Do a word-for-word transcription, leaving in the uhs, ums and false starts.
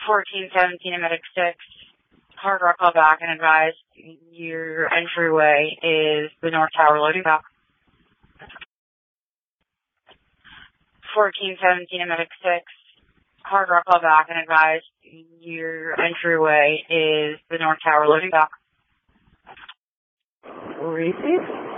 fourteen seventeen Medic six, Hard Rock, call back and advise your entryway is the North Tower loading dock. fourteen seventeen Medic six, Hard Rock, call back and advise your entryway is the North Tower loading dock. Repeat.